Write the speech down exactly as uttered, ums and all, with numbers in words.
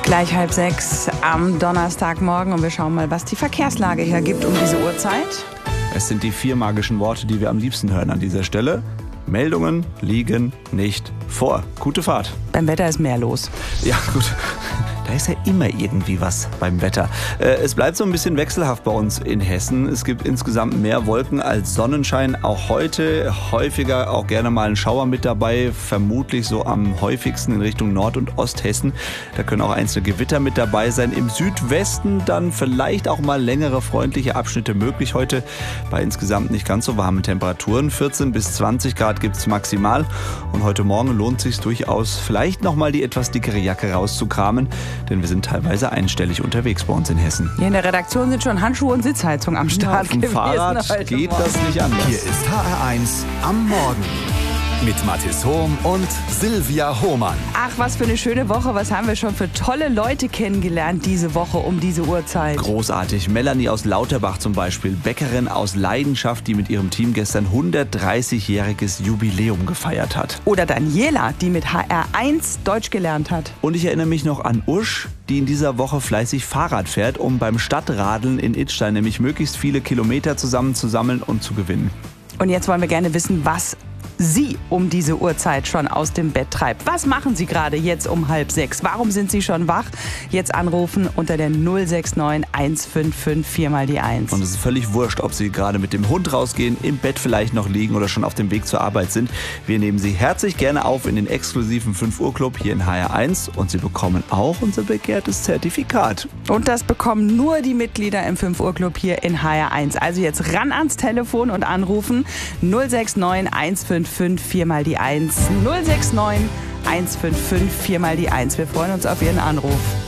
Gleich halb sechs am Donnerstagmorgen und wir schauen mal, was die Verkehrslage hergibt um diese Uhrzeit. Es sind die vier magischen Worte, die wir am liebsten hören an dieser Stelle. Meldungen liegen nicht vor. Gute Fahrt. Beim Wetter ist mehr los. Ja, gut. Da ist ja immer irgendwie was beim Wetter. Es bleibt so ein bisschen wechselhaft bei uns in Hessen. Es gibt insgesamt mehr Wolken als Sonnenschein. Auch heute häufiger auch gerne mal ein Schauer mit dabei. Vermutlich so am häufigsten in Richtung Nord- und Osthessen. Da können auch einzelne Gewitter mit dabei sein. Im Südwesten dann vielleicht auch mal längere freundliche Abschnitte möglich heute. Bei insgesamt nicht ganz so warmen Temperaturen. vierzehn bis zwanzig Grad gibt es maximal. Und heute Morgen lohnt es sich durchaus, vielleicht nochmal die etwas dickere Jacke rauszukramen. Denn wir sind teilweise einstellig unterwegs bei uns in Hessen. Hier in der Redaktion sind schon Handschuhe und Sitzheizung am Start ja, auf dem gewesen. Fahrrad geht Morgen. das nicht anders. Hier ist H R eins am Morgen mit Mathis Hohm und Silvia Hohmann. Ach, was für eine schöne Woche. Was haben wir schon für tolle Leute kennengelernt diese Woche um diese Uhrzeit. Großartig. Melanie aus Lauterbach zum Beispiel, Bäckerin aus Leidenschaft, die mit ihrem Team gestern hundertdreißigjähriges Jubiläum gefeiert hat. Oder Daniela, die mit H R eins Deutsch gelernt hat. Und ich erinnere mich noch an Usch, die in dieser Woche fleißig Fahrrad fährt, um beim Stadtradeln in Idstein nämlich möglichst viele Kilometer zusammenzusammeln und zu gewinnen. Und jetzt wollen wir gerne wissen, was Sie um diese Uhrzeit schon aus dem Bett treibt. Was machen Sie gerade jetzt um halb sechs? Warum sind Sie schon wach? Jetzt anrufen unter der null sechs neun eins fünf fünf vier mal die eins. Und es ist völlig wurscht, ob Sie gerade mit dem Hund rausgehen, im Bett vielleicht noch liegen oder schon auf dem Weg zur Arbeit sind. Wir nehmen Sie herzlich gerne auf in den exklusiven fünf Uhr Club hier in H R eins und Sie bekommen auch unser begehrtes Zertifikat. Und das bekommen nur die Mitglieder im fünf Uhr Club hier in H R eins. Also jetzt ran ans Telefon und anrufen null sechs neun eins fünf fünf vier mal die eins. null sechs neun eins fünf fünf vier mal die eins. Wir freuen uns auf Ihren Anruf.